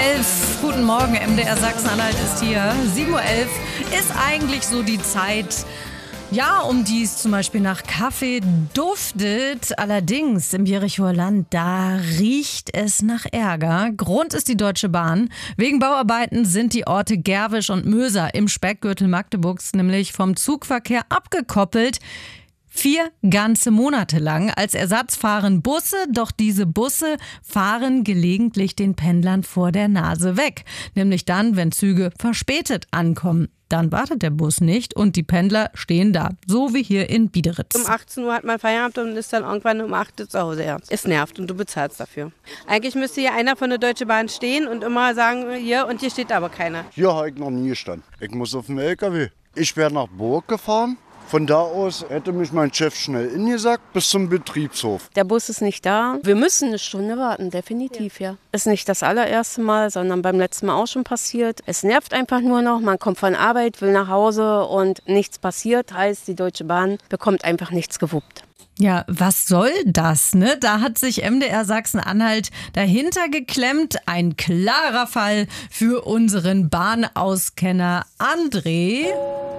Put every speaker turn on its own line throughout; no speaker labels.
7:11 Uhr, guten Morgen, MDR Sachsen-Anhalt ist hier. 7:11 Uhr ist eigentlich so die Zeit, ja, um die es zum Beispiel nach Kaffee duftet. Allerdings im Jerichoer Land, da riecht es nach Ärger. Grund ist die Deutsche Bahn. Wegen Bauarbeiten sind die Orte Gerwisch und Möser im Speckgürtel Magdeburgs nämlich vom Zugverkehr abgekoppelt. 4 ganze Monate lang. Als Ersatz fahren Busse, doch diese Busse fahren gelegentlich den Pendlern vor der Nase weg. Nämlich dann, wenn Züge verspätet ankommen. Dann wartet der Bus nicht und die Pendler stehen da, so wie hier in Biederitz.
Um 18 Uhr hat man Feierabend und ist dann irgendwann um 8 Uhr zu Hause. Ja. Es nervt und du bezahlst dafür. Eigentlich müsste hier einer von der Deutschen Bahn stehen und immer sagen, hier, und hier steht aber keiner.
Hier habe ich noch nie gestanden. Ich muss auf dem LKW. Ich wäre nach Burg gefahren. Von da aus hätte mich mein Chef schnell ingesackt bis zum Betriebshof.
Der Bus ist nicht da. Wir müssen eine Stunde warten, definitiv, ja. Ist nicht das allererste Mal, sondern beim letzten Mal auch schon passiert. Es nervt einfach nur noch. Man kommt von Arbeit, will nach Hause und nichts passiert. Heißt, die Deutsche Bahn bekommt einfach nichts gewuppt.
Ja, was soll das, ne? Da hat sich MDR Sachsen-Anhalt dahinter geklemmt. Ein klarer Fall für unseren Bahnauskenner André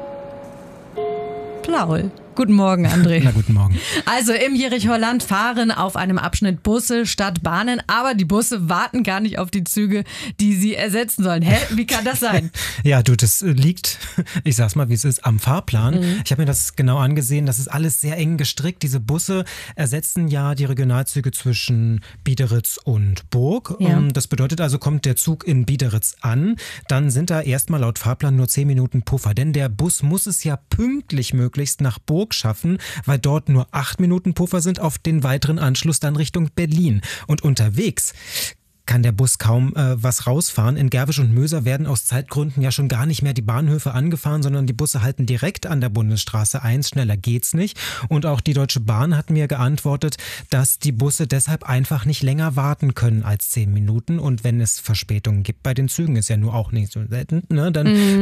Plaul. Guten Morgen, André.
Na, guten Morgen.
Also im Jerichoer Land fahren auf einem Abschnitt Busse statt Bahnen, aber die Busse warten gar nicht auf die Züge, die sie ersetzen sollen. Hä? Wie kann das sein?
Ja, du, das liegt, ich sag's mal, wie es ist, am Fahrplan. Ich habe mir das genau angesehen. Das ist alles sehr eng gestrickt. Diese Busse ersetzen ja die Regionalzüge zwischen Biederitz und Burg.
Ja.
Das bedeutet also, kommt der Zug in Biederitz an, dann sind da erstmal laut Fahrplan nur 10 Minuten Puffer. Denn der Bus muss es ja pünktlich möglichst nach Burg schaffen, weil dort nur 8 Minuten Puffer sind auf den weiteren Anschluss dann Richtung Berlin. Und unterwegs kann der Bus kaum was rausfahren. In Gerwisch und Möser werden aus Zeitgründen ja schon gar nicht mehr die Bahnhöfe angefahren, sondern die Busse halten direkt an der Bundesstraße 1. Schneller geht's nicht. Und auch die Deutsche Bahn hat mir geantwortet, dass die Busse deshalb einfach nicht länger warten können als 10 Minuten. Und wenn es Verspätungen gibt bei den Zügen, ist ja nur auch nicht so selten, ne, dann